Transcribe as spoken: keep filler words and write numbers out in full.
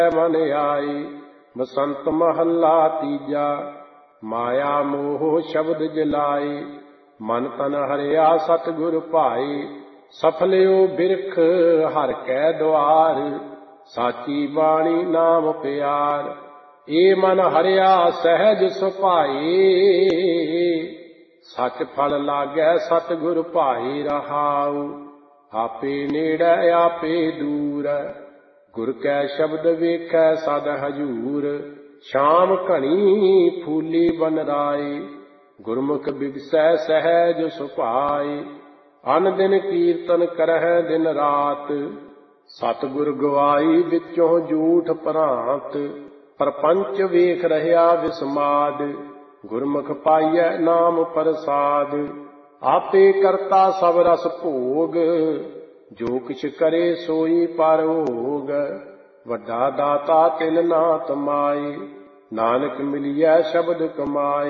मन आई। बसंत महला तीजा, माया मोह शब्द जलाई। मन तन हरिया सतगुर भाई, सफलियो बिरख हर कै द्वार। साची बाणी नाम प्यार, ए मन हरिया सहज सुभाई। सच फल लागै सतगुर भाई रहाऊ। आपे नेड़ै आपे दूर, गुर कै शब्द वेखै सद हजूर। शाम घनी फूली बन राई, गुरमुख बिगसै सहज सुभाई। अन दिन कीर्तन करਹਿ दिन रात, सतगुर गवाई विचों झूठ भ्रांत। प्रपंच वेख रहिया विस्माद, गुरमुख पाइयै नाम प्रसाद। आपे करता सब रस भोग, जो किछ करे सोई परभोग। वड्डा दाता तिल ना तमाई, नानक मिलियै शब्द कमाई।